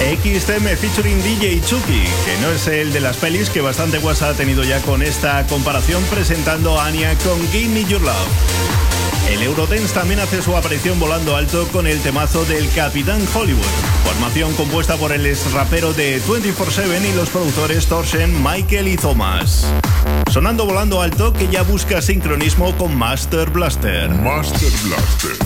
XTM featuring DJ Chucky, que no es el de las pelis, que bastante guasa ha tenido ya con esta comparación presentando a Anya con Give Me Your Love. El Eurodance también hace su aparición volando alto con el temazo del Capitán Hollywood, formación compuesta por el ex-rapero de 24/7 y los productores Torsen, Michael y Thomas. Sonando volando alto, que ya busca sincronismo con Master Blaster. Master Blaster.